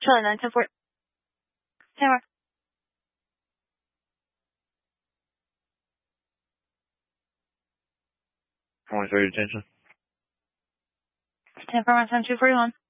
Charlie 910-4. Taylor. I want to show your attention. 10 for my son 241.